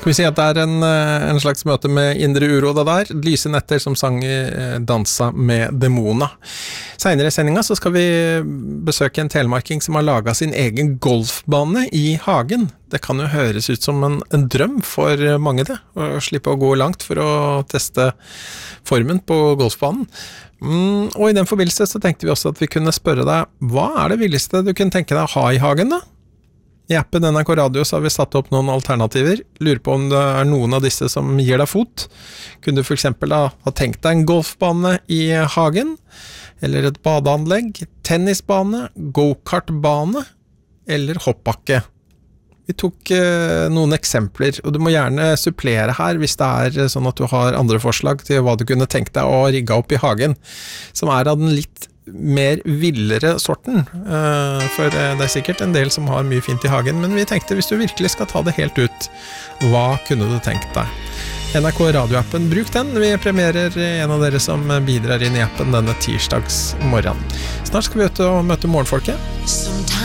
Skal vi si at det en slags møte med indre uro det der, Lyse netter som sang Dansa med Demona. Senere i sendinga så skal vi besøke en telemarking som har laget sin egen golfbane i hagen. Det kan jo høres ut som en drøm for mange det, å slippe å gå langt for å teste formen på golfbanen. Og i den forbindelse så tenkte vi også at vi kunne spørre deg, hva det villigste du kunne tenke deg å ha i hagen da? I appen NRK Radio så har vi satt opp noen alternativer. Lurer på om det noen av disse som gir deg fot. Kunne du for eksempel da ha tenkt deg en golfbane i hagen, eller et badeanlegg, tennisbane, go-kartbane, eller hoppbakke. Vi tok noen eksempler, og du må gjerne supplere her hvis det sånn at du har andre forslag til hva du kunne tenkt deg å rigge opp i hagen, som av den litt mer villere sorten, for det sikkert en del som har mye fint i hagen, men vi tenkte hvis du virkelig skal ta det helt ut, hva kunne du tenkt deg? NRK radioappen, bruk den. Vi premierer en av dere som bidrar inn i appen denne tirsdags morgen. Snart skal vi ut og møte morgenfolket.